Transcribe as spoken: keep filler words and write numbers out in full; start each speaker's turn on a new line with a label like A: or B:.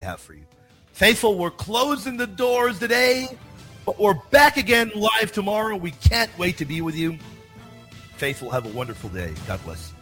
A: have for you. Faithful, we're closing the doors today, but we're back again live tomorrow. We can't wait to be with you. Faithful, have a wonderful day. God bless.